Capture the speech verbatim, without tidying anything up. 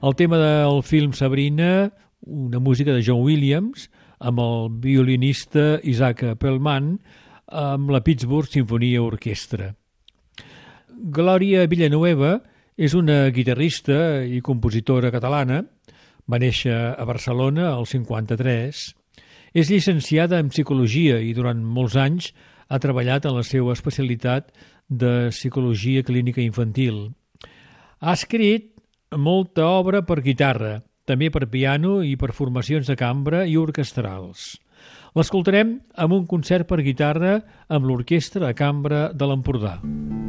El tema del film Sabrina, una música de John Williams, amb el violinista Isaac Perlman, amb la Pittsburgh Sinfonia Orquestra. Glòria Villanueva és una guitarrista i compositora catalana. Va néixer a Barcelona al cinquanta-tres. És llicenciada en Psicologia i durant molts anys ha treballat en la seva especialitat de Psicologia Clínica Infantil. Ha escrit molta obra per guitarra, també per piano i per formacions de cambra i orquestrals. L'escoltarem amb un concert per guitarra amb l'Orquestra de Cambra de l'Empordà.